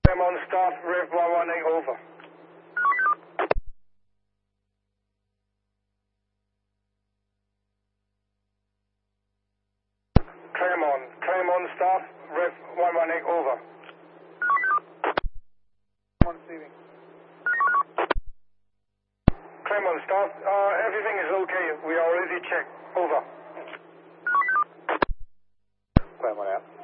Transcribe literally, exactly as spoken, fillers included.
I'm on start, Rev one one eight, over. Claremont, Claremont start, Rev one one eight, over. One receiving. Claremont start, uh, everything is okay, we already checked, over. Claremont out.